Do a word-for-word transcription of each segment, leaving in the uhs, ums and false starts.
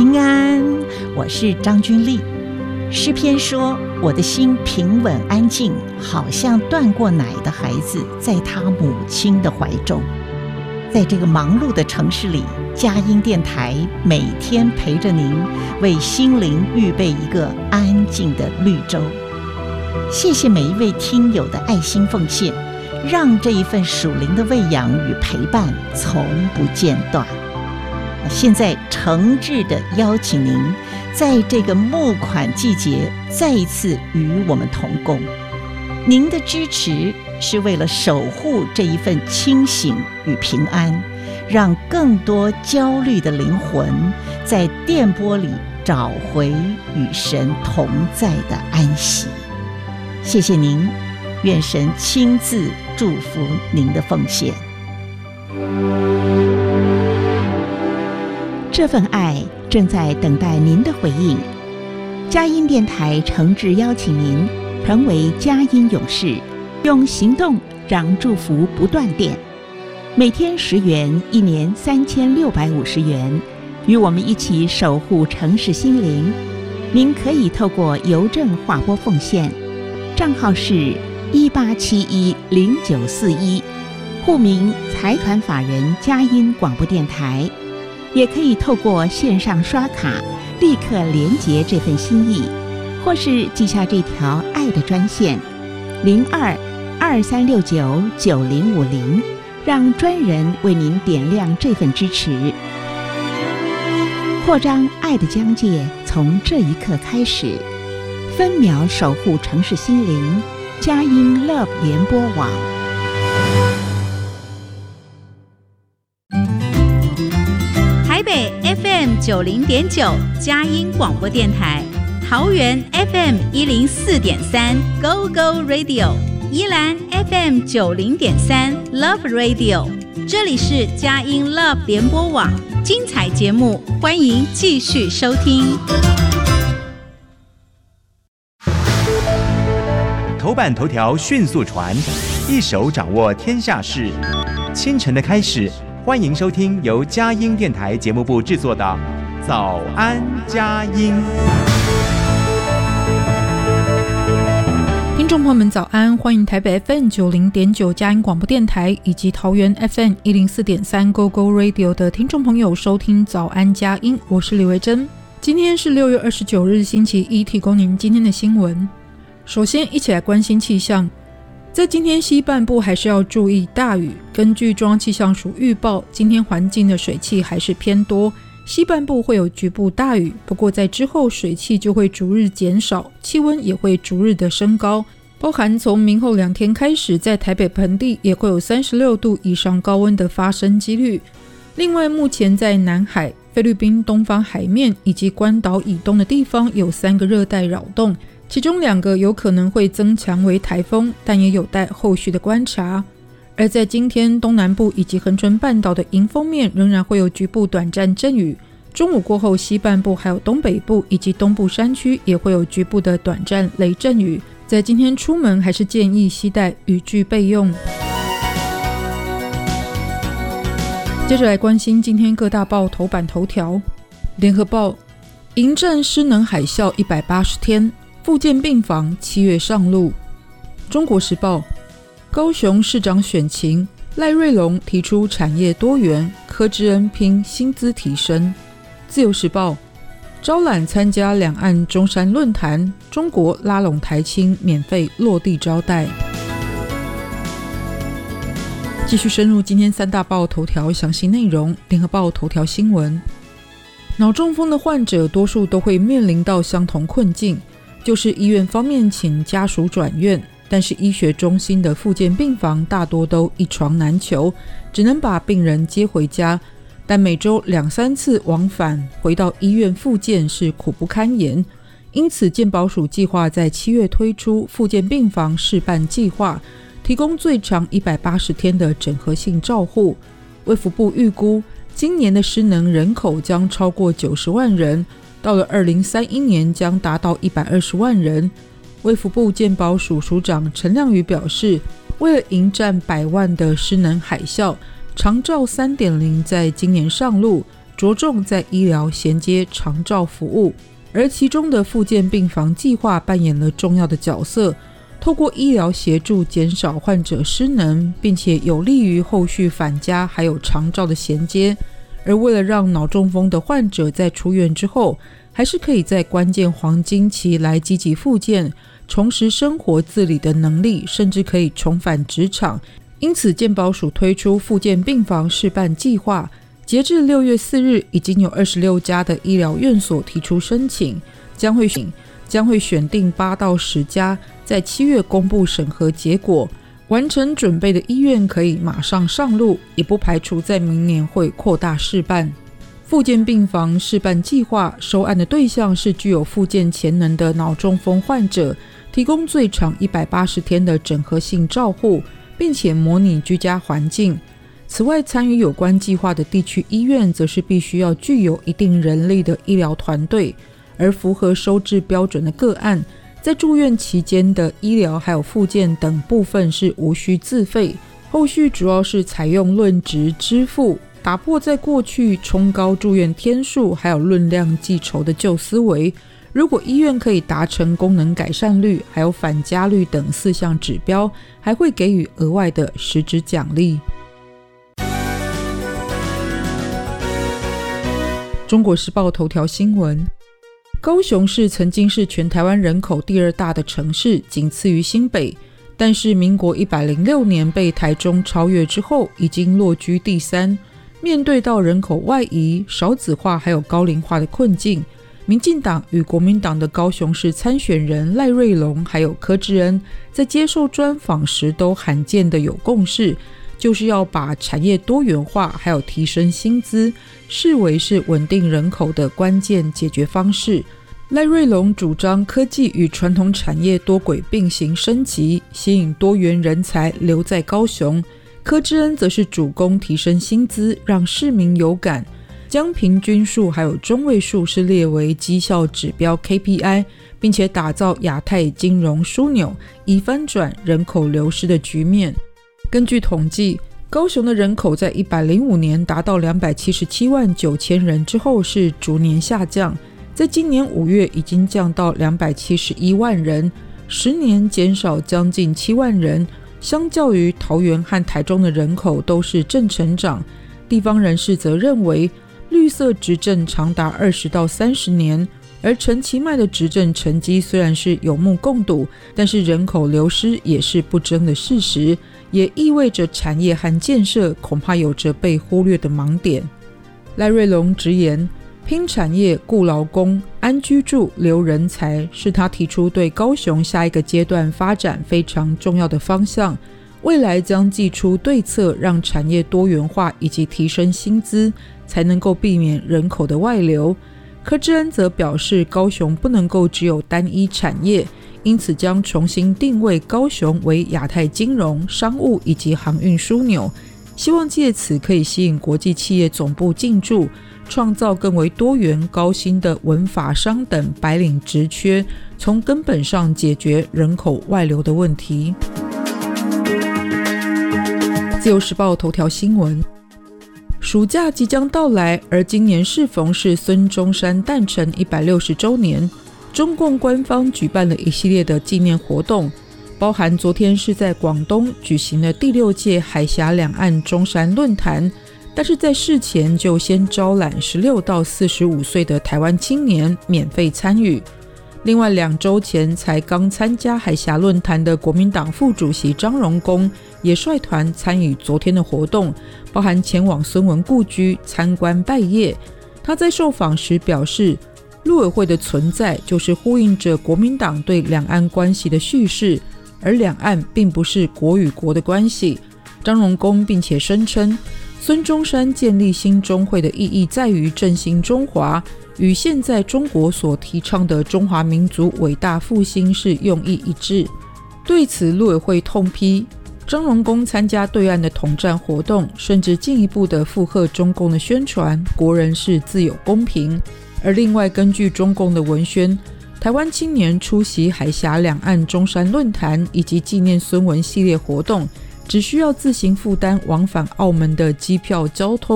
平安，我是张君丽。诗篇说，我的心平稳安静，好像断过奶的孩子在他母亲的怀中。在这个忙碌的城市里，佳音电台每天陪着您，为心灵预备一个安静的绿洲。谢谢每一位听友的爱心奉献，让这一份属灵的喂养与陪伴从不间断。现在诚挚地邀请您，在这个募款季节再一次与我们同工。您的支持是为了守护这一份清醒与平安，让更多焦虑的灵魂在电波里找回与神同在的安息。谢谢您，愿神亲自祝福您的奉献。 这份爱正在等待您的回应。佳音电台诚挚邀请您成为佳音勇士，用行动让祝福不断电。每天十元，一年三千六百五十元，与我们一起守护城市心灵。您可以透过邮政划拨奉献，账号是一八七一零九四一，户名财团法人佳音广播电台。也可以透过线上刷卡立刻连结这份心意，或是记下这条爱的专线零二二三六九九零五零，让专人为您点亮这份支持。扩张爱的疆界，从这一刻开始，分秒守护城市心灵，佳音 Love 联播网。 台北 F M 九零点九佳音广播电台，桃园 F M 一零四点三 Go Go Radio， 宜兰 F M 九零点三 Love Radio， 这里是佳音 Love 联播网，精彩节目，欢迎继续收听。 头版头条迅速传，一手掌握天下事。清晨的开始。欢迎收听由佳音电台节目部制作的《早安佳音》。 听众朋友们早安，欢迎台北 F M 九零点九佳音广播电台以及桃园 F M 一零四点三 Go Go Radio 的听众朋友收听早安佳音，我是李维珍。今天是六月二十九日星期一，提供您今天的新闻。首先一起来关心气象。在今天西半部还是要注意大雨，根据中央气象署预报，今天环境的水汽还是偏多，西半部会有局部大雨，不过在之后水汽就会逐日减少，气温也会逐日的升高，包含从明后两天开始，在台北盆地也会有三十六度以上高温的发生几率。另外，目前在南海、菲律宾东方海面以及关岛以东的地方有三个热带扰动，其中两个有可能会增强为台风，但也有待后续的观察。而在今天，东南部以及恒春半岛的迎风面仍然会有局部短暂阵雨，中午过后西半部还有东北部以及东部山区也会有局部的短暂雷阵雨，在今天出门还是建议携带雨具备用。接着来关心今天各大报头版头条。联合报，迎战失能海啸一百八十天，复健病房七月上路。中国时报，高雄市长选情，赖瑞隆提出产业多元，柯志恩拼薪资提升。自由时报，招揽参加两岸中山论坛，中国拉拢台青免费落地招待。继续深入今天三大报头条详细内容。联合报头条新闻，脑中风的患者多数都会面临到相同困境，就是医院方面请家属转院，但是医学中心的复健病房大多都一床难求，只能把病人接回家，但每周两三次往返回到医院复健是苦不堪言。因此健保署计划在七月推出复健病房试办计划，提供最长一百八十天的整合性照护。卫福部预估今年的失能人口将超过九十万人，到了二零三一年将达到一百二十万人。卫福部健保署署长陈亮宇表示，为了迎战百万的失能海啸，长照 三点零 在今年上路， 着重在医疗衔接长照服务，而其中的复健病房计划扮演了重要的角色，透过医疗协助减少患者失能，并且有利于后续返家还有长照的衔接。而为了让脑中风的患者在出院之后还是可以在关键黄金期来积极复健，重拾生活自理的能力，甚至可以重返职场，因此健保署推出复健病房试办计划，截至六月四日已经有二十六家的医疗院所提出申请，将会选将会选定八到十家，在七月公布审核结果，完成准备的医院可以马上上路，也不排除在明年会扩大试办。复健病房试办计划收案的对象是具有复健潜能的脑中风患者，提供最长一百八十天的整合性照护，并且模拟居家环境。此外，参与有关计划的地区医院则是必须要具有一定人力的医疗团队，而符合收治标准的个案，在住院期间的医疗还有复健等部分是无需自费，后续主要是采用论值支付，打破在过去冲高住院天数还有论量计酬的旧思维。如果医院可以达成功能改善率还有返家率等四项指标，还会给予额外的实质奖励。中国时报头条新闻，高雄市曾经是全台湾人口第二大的城市，仅次于新北，但是民国一百零六年被台中超越之后，已经落居第三。面对到人口外移、少子化还有高龄化的困境，民进党与国民党的高雄市参选人赖瑞隆还有柯志恩在接受专访时都罕见的有共识，就是要把产业多元化还有提升薪资视为是稳定人口的关键解决方式。赖瑞隆主张科技与传统产业多轨并行升级，吸引多元人才留在高雄。柯志恩则是主攻提升薪资，让市民有感，将平均数还有中位数是列为绩效指标 K P I， 并且打造亚太金融枢纽，以翻转人口流失的局面。根据统计，高雄的人口在一百零五年达到两百七十七万九千人之后是逐年下降，在今年五月已经降到两百七十一万人，十年减少将近七万人。相较于桃园和台中的人口都是正成长，地方人士则认为绿色执政长达二十到三十年，而陈其迈的执政成绩虽然是有目共睹，但是人口流失也是不争的事实，也意味着产业和建设恐怕有着被忽略的盲点。赖瑞隆直言，拼产业、雇劳工、安居住、留人才是他提出对高雄下一个阶段发展非常重要的方向，未来将祭出对策，让产业多元化以及提升薪资，才能够避免人口的外流。柯志恩则表示，高雄不能够只有单一产业，因此将重新定位高雄为亚太金融、商务以及航运枢纽，希望借此可以吸引国际企业总部进驻，创造更为多元高薪的文法商等白领职缺，从根本上解决人口外流的问题。自由时报头条新闻，暑假即将到来，而今年适逢是孙中山诞辰一百六十周年，中共官方举办了一系列的纪念活动，包含昨天是在广东举行了第六届海峡两岸中山论坛，但是在事前就先招揽十六到四十五岁的台湾青年免费参与。另外，两周前才刚参加海峡论坛的国民党副主席张荣恭也率团参与昨天的活动，包含前往孙文故居参观拜谒。他在受访时表示，陆委会的存在就是呼应着国民党对两岸关系的叙事，而两岸并不是国与国的关系。张荣恭并且声称，孙中山建立新中会的意义在于振兴中华，与现在中国所提倡的中华民族伟大复兴是用意一致。对此，陆委会痛批张荣恭参加对岸的统战活动，甚至进一步的附和中共的宣传国人是自有公平。而另外，根据中共的文宣，台湾青年出席海峡两岸中山论坛以及纪念孙文系列活动，只需要自行负担往返澳门的机票、交通，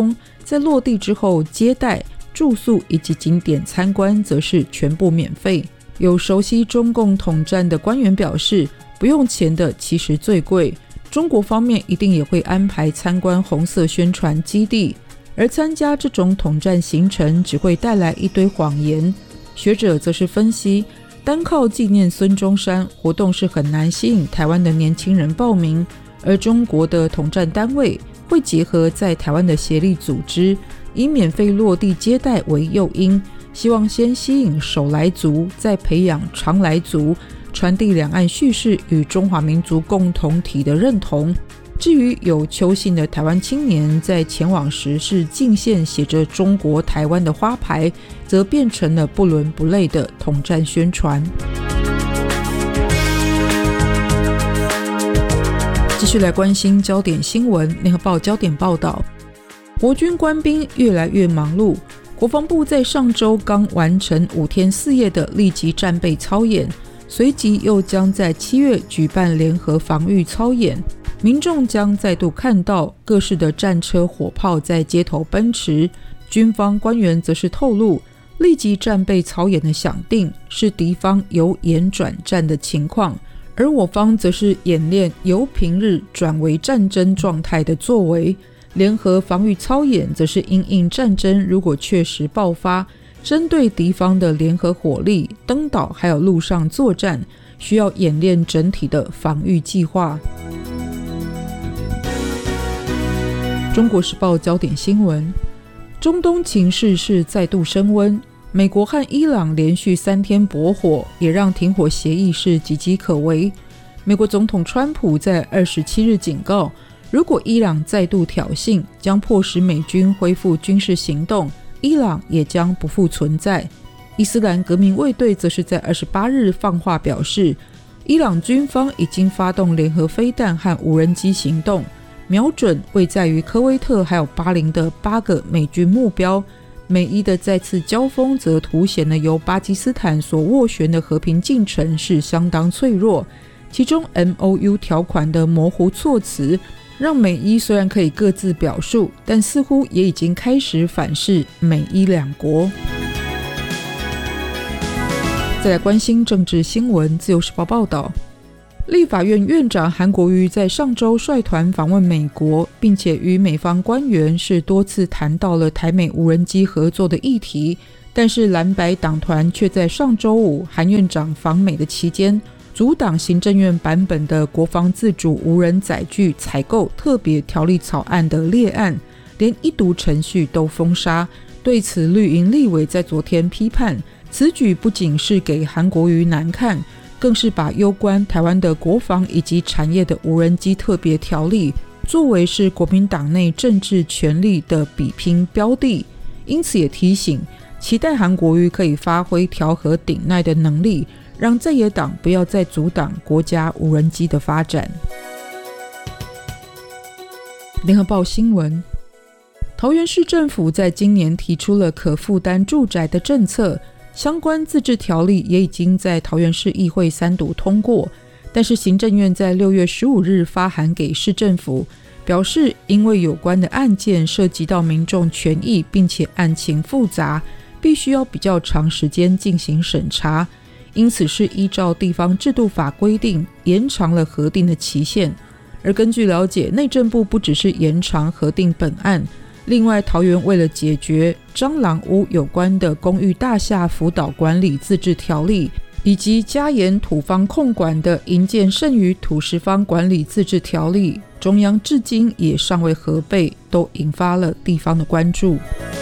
在落地之后接待、住宿以及景点参观则是全部免费。有熟悉中共统战的官员表示，不用钱的其实最贵，中国方面一定也会安排参观红色宣传基地，而参加这种统战行程只会带来一堆谎言。学者则是分析，单靠纪念孙中山活动是很难吸引台湾的年轻人报名，而中国的统战单位会结合在台湾的协力组织，以免费落地接待为诱因，希望先吸引首来族，再培养常来族，传递两岸叙事与中华民族共同体的认同。至于有邱姓的台湾青年在前往时是敬献写着中国台湾的花牌，则变成了不伦不类的统战宣传。继续来关心焦点新闻，联合报焦点报道，国军官兵越来越忙碌，国防部在上周刚完成五天四夜的立即战备操演，随即又将在七月举办联合防御操演，民众将再度看到各式的战车火炮在街头奔驰。军方官员则是透露，立即战备操演的想定是敌方由演转战的情况，而我方则是演练由平日转为战争状态的作为。联合防御操演则是因应战争如果确实爆发，针对敌方的联合火力、登岛还有陆上作战，需要演练整体的防御计划。中国时报焦点新闻，中东情势是再度升温，美国和伊朗连续三天搏火，也让停火协议是岌岌可危。美国总统川普在二十七日警告，如果伊朗再度挑衅，将迫使美军恢复军事行动，伊朗也将不复存在。伊斯兰革命卫队则是在二十八日放话表示，伊朗军方已经发动联合飞弹和无人机行动，瞄准位在于科威特还有巴林的八个美军目标。美伊的再次交锋则凸显了由巴基斯坦所斡旋的和平进程是相当脆弱，其中 M O U 条款的模糊措辞让美伊虽然可以各自表述，但似乎也已经开始反噬美伊两国。再来关心政治新闻，自由时报报道，立法院院长韩国瑜在上周率团访问美国，并且与美方官员是多次谈到了台美无人机合作的议题，但是蓝白党团却在上周五韩院长访美的期间，阻挡行政院版本的国防自主无人载具采购特别条例草案的列案，连一读程序都封杀。对此，绿营立委在昨天批判，此举不仅是给韩国瑜难看，更是把攸关台湾的国防以及产业的无人机特别条例作为是国民党内政治权力的比拼标的，因此也提醒，期待韩国瑜可以发挥调和顶鼐的能力，让在野党不要再阻挡国家无人机的发展。联合报新闻，桃园市政府在今年提出了可负担住宅的政策，相关自治条例也已经在桃园市议会三读通过，但是行政院在六月十五日发函给市政府，表示因为有关的案件涉及到民众权益，并且案情复杂，必须要比较长时间进行审查，因此是依照地方制度法规定延长了核定的期限。而根据了解，内政部不只是延长核定本案，另外桃园为了解决蟑螂屋有关的公寓大厦辅导管理自治条例，以及加严土方控管的营建剩余土石方管理自治条例，中央至今也尚未核备，都引发了地方的关注。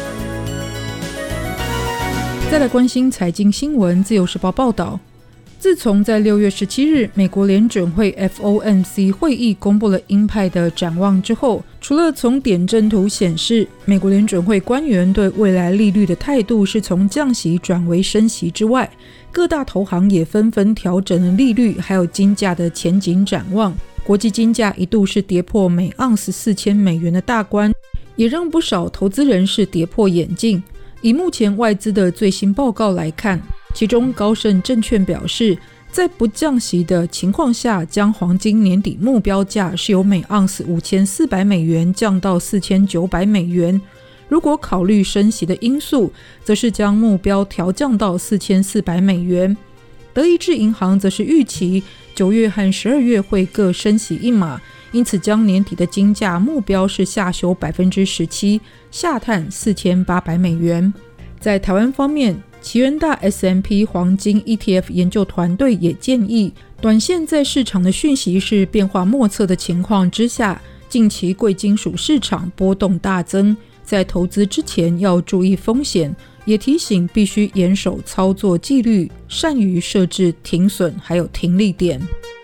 再来关心财经新闻，自由时报报道，自从在六月十七日美国联准会 F O M C 会议公布了鹰派的展望之后，除了从点阵图显示美国联准会官员对未来利率的态度是从降息转为升息之外，各大投行也纷纷调整了利率还有金价的前景展望。国际金价一度是跌破每盎司四千美元的大关，也让不少投资人是跌破眼镜。以目前外资的最新报告来看，其中高盛证券表示，在不降息的情况下，将黄金年底目标价是由每盎司五千四百美元降到四千九百美元。 如果考虑升息的因素，则是将目标调降到四千四百美元。德意志银行则是预期九月和十二月会各升息一码，因此将年底的金价目标是下修 百分之十七， 下探四千八百美元。在台湾方面，奇元大 S and P 黄金 E T F 研究团队也建议，短线在市场的讯息是变化莫测的情况之下，近期贵金属市场波动大增，在投资之前要注意风险，也提醒必须严守操作纪律，善于设置停损还有停利点。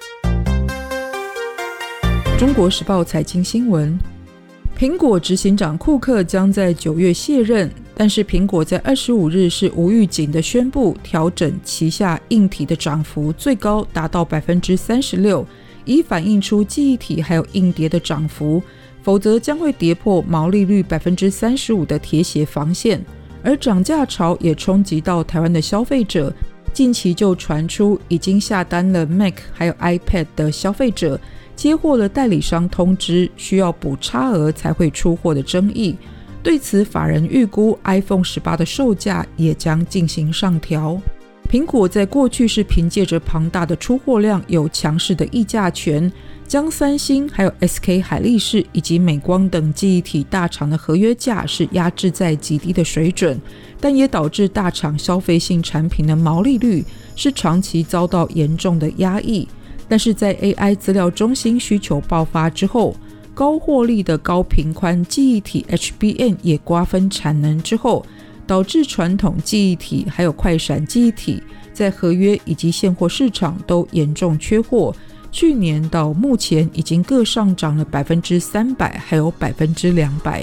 中国时报财经新闻，苹果执行长库克将在九月卸任，但是苹果在二十五日是无预警的宣布调整旗下硬体的涨幅最高达到 百分之三十六， 以反映出记忆体还有硬碟的涨幅，否则将会跌破毛利率 百分之三十五 的铁血防线。而涨价潮也冲击到台湾的消费者，近期就传出已经下单了 Mac 还有 iPad 的消费者接获了代理商通知需要补差额才会出货的争议。对此，法人预估 iPhone 十八 的售价也将进行上调。苹果在过去是凭借着庞大的出货量有强势的议价权，将三星还有 S K 海力士以及美光等记忆体大厂的合约价是压制在极低的水准，但也导致大厂消费性产品的毛利率是长期遭到严重的压抑。但是在 A I 资料中心需求爆发之后，高获利的高频宽记忆体 H B M 也瓜分产能之后，导致传统记忆体还有快闪记忆体在合约以及现货市场都严重缺货，去年到目前已经各上涨了 百分之三百 还有 百分之两百。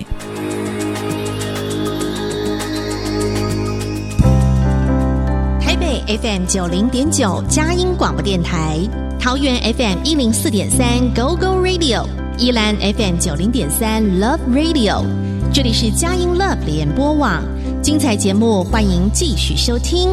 台北 F M 九零点九 佳音广播电台，桃园 F M 一零四点三 Go Go Radio， 宜兰 F M 九零点三 Love Radio， 这里是佳音 Love 联播网，精彩节目欢迎继续收听。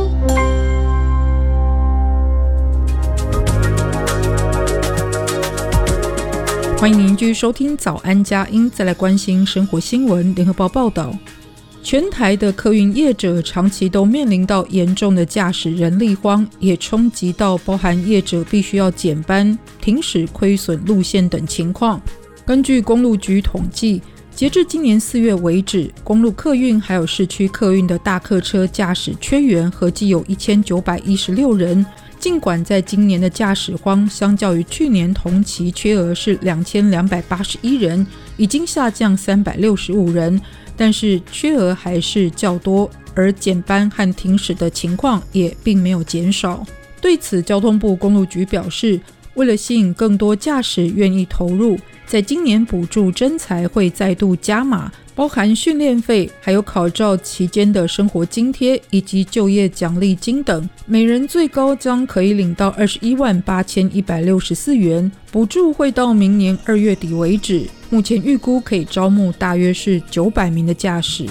欢迎您继续收听早安佳音，再来关心生活新闻。联合报报道，全台的客运业者长期都面临到严重的驾驶人力荒，也冲击到包含业者必须要减班、停驶亏损路线等情况。根据公路局统计，截至今年四月为止，公路客运还有市区客运的大客车驾驶缺员合计有一千九百一十六人。尽管在今年的驾驶荒相较于去年同期缺额是两千两百八十一人，已经下降三百六十五人，但是缺额还是较多，而减班和停驶的情况也并没有减少。对此，交通部公路局表示，为了吸引更多驾驶愿意投入，在今年补助征才会再度加码，包含训练费，还有考照期间的生活津贴以及就业奖励金等，每人最高将可以领到二十一万八千一百六十四元，补助会到明年二月底为止。目前预估可以招募大约是九百名的驾驶。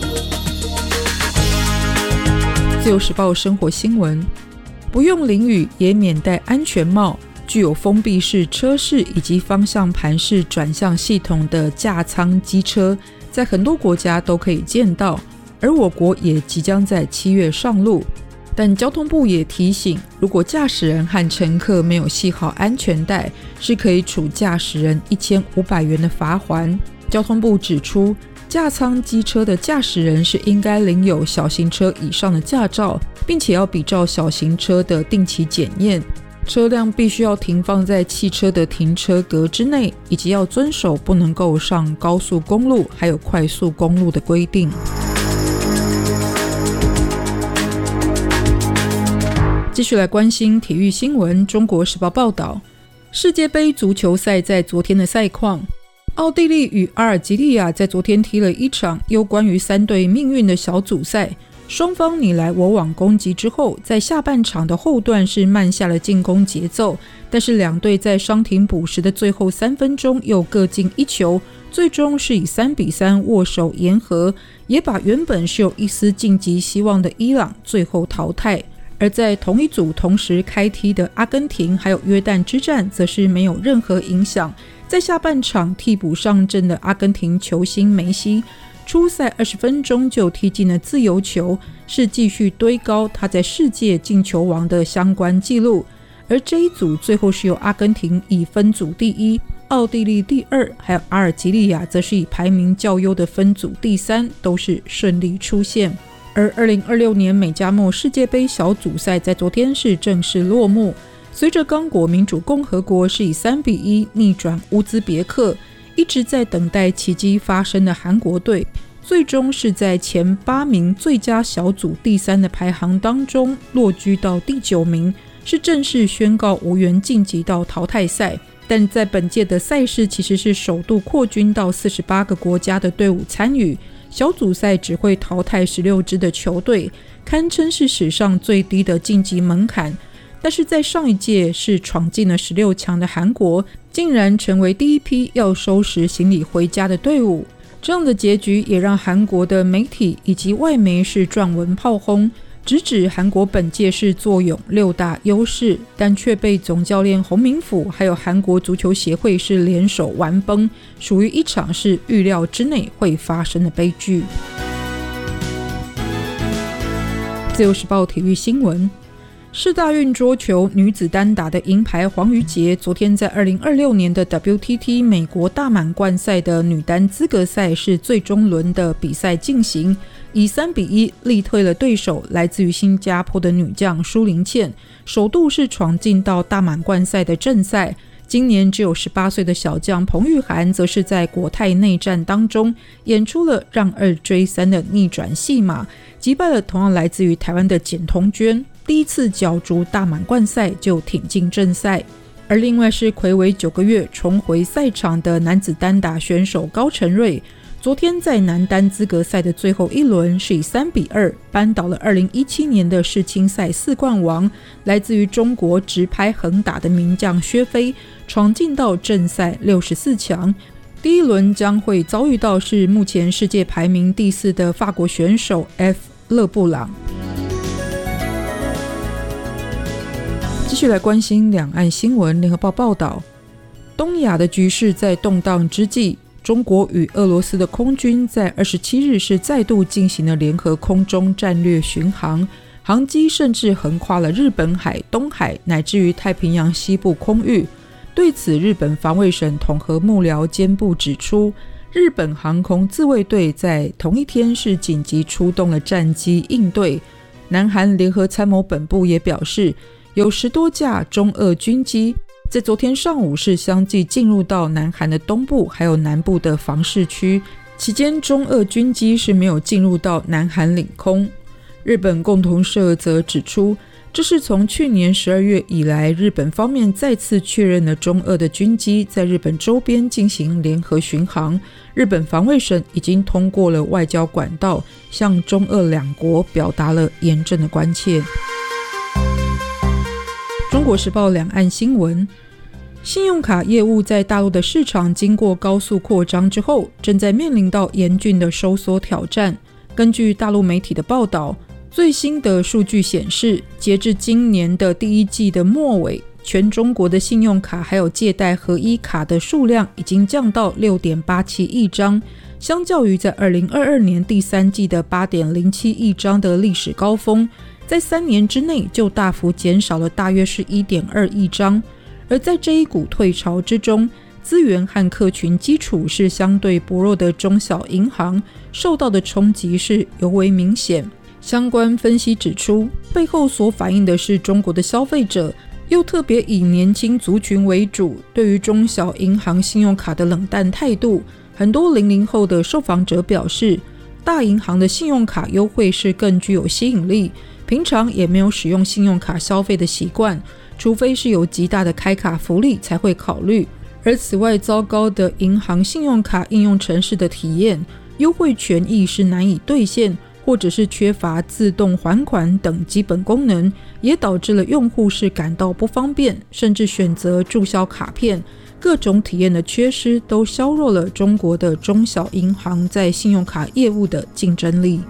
自由时报生活新闻，不用淋雨也免戴安全帽，具有封闭式车室以及方向盘式转向系统的架舱机车在很多国家都可以见到，而我国也即将在七月上路。但交通部也提醒，如果驾驶人和乘客没有系好安全带，是可以处驾驶人一千五百元的罚锾。交通部指出，架舱机车的驾驶人是应该领有小型车以上的驾照，并且要比照小型车的定期检验，车辆必须要停放在汽车的停车格之内，以及要遵守不能够上高速公路还有快速公路的规定。继续来关心体育新闻。中国时报报道，世界杯足球赛在昨天的赛况，奥地利与阿尔及利亚在昨天踢了一场有关于三队命运的小组赛，双方你来我往攻击之后，在下半场的后段是慢下了进攻节奏，但是两队在伤停补时的最后三分钟又各进一球，最终是以三比三握手言和，也把原本是有一丝晋级希望的伊朗最后淘汰。而在同一组同时开踢的阿根廷还有约旦之战则是没有任何影响，在下半场替补上阵的阿根廷球星梅西初赛二十分钟就踢进了自由球，是继续堆高他在世界进球王的相关纪录。而这一组最后是由阿根廷以分组第一，奥地利第二，还有阿尔及利亚则是以排名较优的分组第三，都是顺利出线。而二零二六年美加墨世界杯小组赛在昨天是正式落幕，随着刚果民主共和国是以三比一逆转乌兹别克，一直在等待奇迹发生的韩国队，最终是在前八名最佳小组第三的排行当中落居到第九名，是正式宣告无缘晋级到淘汰赛。但在本届的赛事其实是首度扩军到四十八个国家的队伍参与，小组赛只会淘汰十六支的球队，堪称是史上最低的晋级门槛。但是在上一届是闯进了十六强的韩国，竟然成为第一批要收拾行李回家的队伍。这样的结局也让韩国的媒体以及外媒是撰文炮轰，直指韩国本届是坐拥六大优势，但却被总教练洪明甫还有韩国足球协会是联手玩崩，属于一场是预料之内会发生的悲剧。自由时报体育新闻，世大运桌球女子单打的银牌黄瑜杰，昨天在二零二六年的 W T T 美国大满贯赛的女单资格赛是最终轮的比赛进行，以三比一力退了对手来自于新加坡的女将舒林茜，首度是闯进到大满贯赛的正赛。今年只有十八岁的小将彭玉涵则是在国泰内战当中演出了让二追三的逆转戏码，击败了同样来自于台湾的简彤娟，第一次角逐大满贯赛就挺进正赛。而另外是睽违九个月重回赛场的男子单打选手高承瑞，昨天在男单资格赛的最后一轮是以三比二扳倒了二零一七年的世青赛四冠王，来自于中国直拍横打的名将薛飞，闯进到正赛六十四强。第一轮将会遭遇到是目前世界排名第四的法国选手 F 勒布朗。继续来关心两岸新闻，联合报报道，东亚的局势在动荡之际，中国与俄罗斯的空军在二十七日是再度进行了联合空中战略巡航，航机甚至横跨了日本海、东海乃至于太平洋西部空域。对此，日本防卫省统合幕僚监部指出，日本航空自卫队在同一天是紧急出动了战机应对。南韩联合参谋本部也表示，有十多架中俄军机在昨天上午是相继进入到南韩的东部还有南部的防视区，期间中俄军机是没有进入到南韩领空。日本共同社则指出，这是从去年十二月以来，日本方面再次确认了中俄的军机在日本周边进行联合巡航。日本防卫省已经通过了外交管道，向中俄两国表达了严正的关切。中国时报两岸新闻，信用卡业务在大陆的市场经过高速扩张之后，正在面临到严峻的收缩挑战。根据大陆媒体的报道，最新的数据显示，截至今年的第一季的末尾，全中国的信用卡还有借贷合一卡的数量已经降到 六点八七亿张，相较于在二零二二年第三季的 八点零七亿张的历史高峰，在三年之内就大幅减少了大约是 一点二亿张。而在这一股退潮之中，资源和客群基础是相对薄弱的中小银行受到的冲击是尤为明显。相关分析指出，背后所反映的是中国的消费者又特别以年轻族群为主，对于中小银行信用卡的冷淡态度。很多零零后的受访者表示，大银行的信用卡优惠是更具有吸引力，平常也没有使用信用卡消费的习惯，除非是有极大的开卡福利才会考虑。而此外，糟糕的银行信用卡应用程式的体验，优惠权益是难以兑现，或者是缺乏自动还款等基本功能，也导致了用户是感到不方便，甚至选择注销卡片。各种体验的缺失都削弱了中国的中小银行在信用卡业务的竞争力。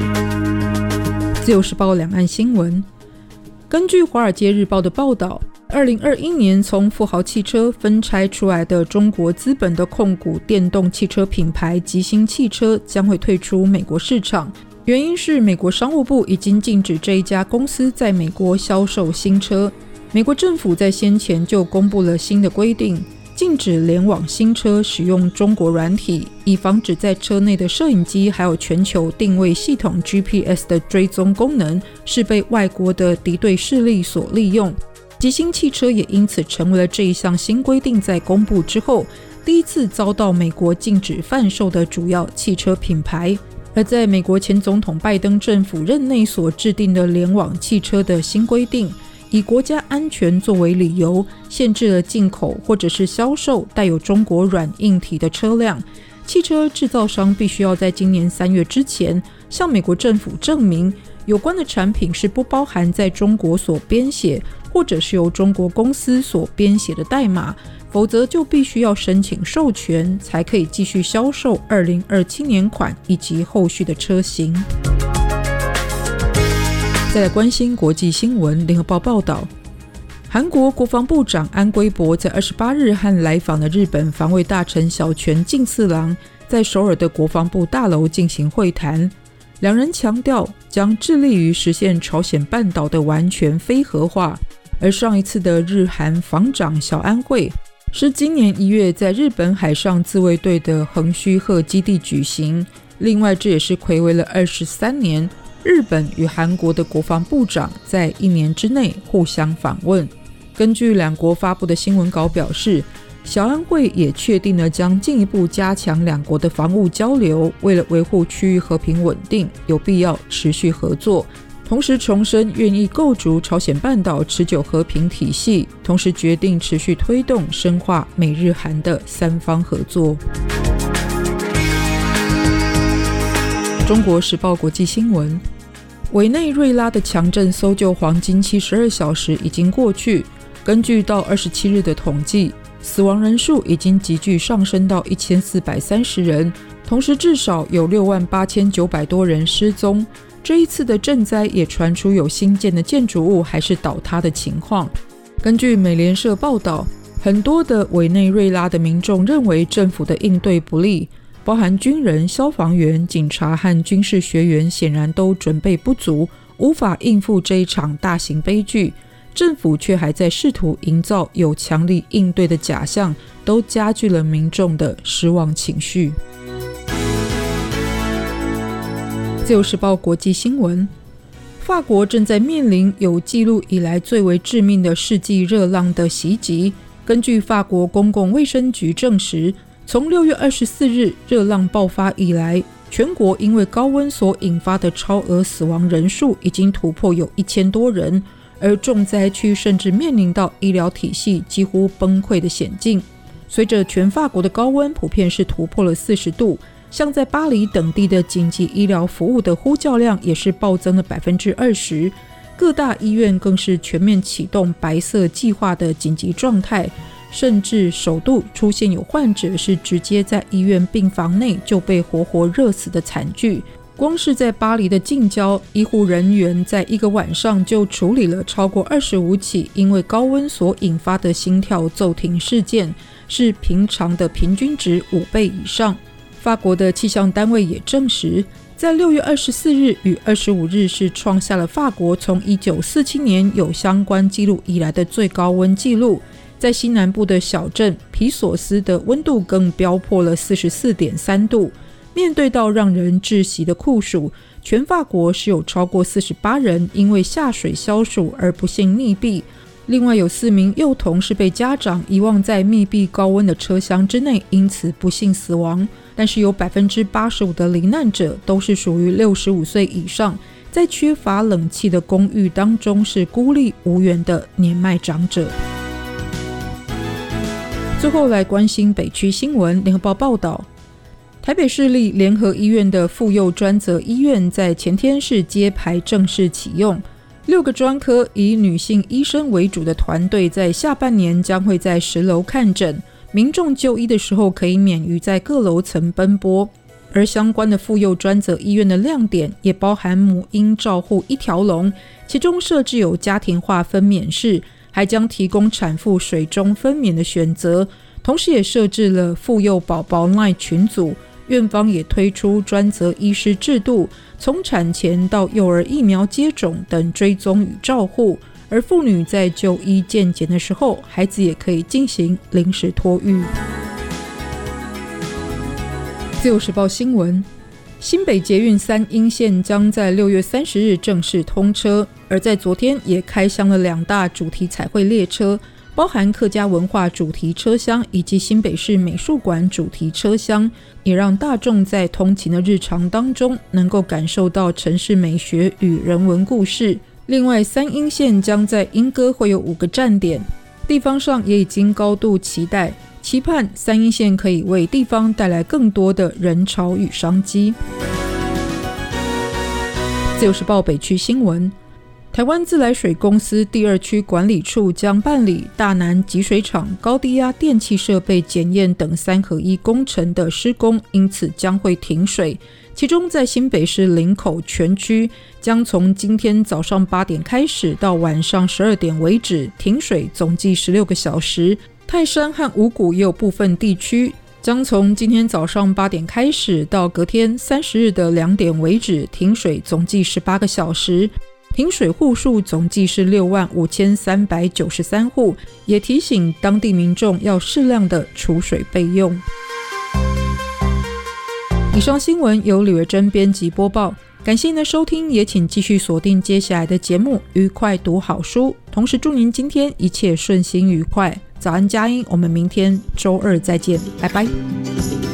自由时报两岸新闻，根据华尔街日报的报道， 二零二一年从富豪汽车分拆出来的中国资本的控股电动汽车品牌吉星汽车将会退出美国市场，原因是美国商务部已经禁止这一家公司在美国销售新车。美国政府在先前就公布了新的规定，禁止联网新车使用中国软体，以防止在车内的摄影机还有全球定位系统 G P S 的追踪功能是被外国的敌对势力所利用。吉星汽车也因此成为了这一项新规定在公布之后第一次遭到美国禁止贩售的主要汽车品牌。而在美国前总统拜登政府任内所制定的联网汽车的新规定，以国家安全作为理由，限制了进口或者是销售带有中国软硬体的车辆。汽车制造商必须要在今年三月之前向美国政府证明有关的产品是不包含在中国所编写或者是由中国公司所编写的代码，否则就必须要申请授权才可以继续销售二零二七年款以及后续的车型。再来关心国际新闻，联合报报道，韩国国防部长安圭博在二十八日和来访的日本防卫大臣小泉进次郎在首尔的国防部大楼进行会谈，两人强调将致力于实现朝鲜半岛的完全非核化。而上一次的日韩防长小安会是今年一月在日本海上自卫队的横须贺基地举行。另外，这也是睽违了二十三年，日本与韩国的国防部长在一年之内互相访问。根据两国发布的新闻稿表示，小安会也确定了将进一步加强两国的防务交流，为了维护区域和平稳定，有必要持续合作。同时重申愿意构筑朝鲜半岛持久和平体系，同时决定持续推动深化美日韩的三方合作。中国时报国际新闻，委内瑞拉的强震搜救黄金七十二小时已经过去，根据到二十七日的统计，死亡人数已经急剧上升到一千四百三十人，同时至少有六万八千九百多人失踪。这一次的震灾也传出有新建的建筑物还是倒塌的情况。根据美联社报道，很多的委内瑞拉的民众认为政府的应对不力，包含军人、消防员、警察和军事学员显然都准备不足，无法应付这一场大型悲剧。政府却还在试图营造有强力应对的假象，都加剧了民众的失望情绪。自由时报国际新闻，法国正在面临有记录以来最为致命的世纪热浪的袭击。根据法国公共卫生局证实，从六月二十四日热浪爆发以来，全国因为高温所引发的超额死亡人数已经突破有一千多人，而重灾区甚至面临到医疗体系几乎崩溃的险境。随着全法国的高温普遍是突破了四十度，像在巴黎等地的紧急医疗服务的呼叫量也是暴增了 百分之二十， 各大医院更是全面启动白色计划的紧急状态，甚至首度出现有患者是直接在医院病房内就被活活热死的惨剧。光是在巴黎的近郊，医护人员在一个晚上就处理了超过二十五起因为高温所引发的心跳骤停事件，是平常的平均值五倍以上。法国的气象单位也证实，在六月二十四日与二十五日是创下了法国从一九四七年有相关记录以来的最高温纪录。在西南部的小镇皮索斯的温度更飙破了 四十四点三度。面对到让人窒息的酷暑，全法国是有超过四十八人因为下水消暑而不幸溺毙。另外有四名幼童是被家长遗忘在密闭高温的车厢之内，因此不幸死亡。但是有 百分之八十五 的罹难者都是属于六十五岁以上，在缺乏冷气的公寓当中是孤立无援的年迈长者。最后来关心北区新闻，联合报报道，台北市立联合医院的妇幼专责医院在前天是揭牌正式启用，六个专科以女性医生为主的团队在下半年将会在十楼看诊，民众就医的时候可以免于在各楼层奔波。而相关的妇幼专责医院的亮点也包含母婴照护一条龙，其中设置有家庭化分娩室， 还将提供产妇水中分娩的选择，同时也设置了妇幼宝宝 LINE 群组。院方也推出专责医师制度，从产前到幼儿疫苗接种等追踪与照护，而妇女在就医健检的时候，孩子也可以进行临时托育。自由时报新闻，新北捷运三鶯线将在六月三十日正式通车，而在昨天也开箱了两大主题彩绘列车，包含客家文化主题车厢以及新北市美术馆主题车厢，也让大众在通勤的日常当中能够感受到城市美学与人文故事。另外，三鶯线将在鶯歌会有五个站点，地方上也已经高度期待，期盼三鶯线可以为地方带来更多的人潮与商机。自由时报北区新闻，台湾自来水公司第二区管理处将办理大南集水厂高低压电气设备检验等三合一工程的施工，因此将会停水。其中在新北市林口全区将从今天早上八点开始到晚上十二点为止停水，总计十六个小时。泰山和五股也有部分地区将从今天早上八点开始到隔天三十日的两点为止停水，总计十八个小时。停水户数总计是六万五千三百九十三户，也提醒当地民众要适量的储水备用。以上新闻由李维珍编辑播报，感谢您的收听，也请继续锁定接下来的节目，愉快读好书。同时祝您今天一切顺心愉快。早安佳音，我们明天周二再见，拜拜。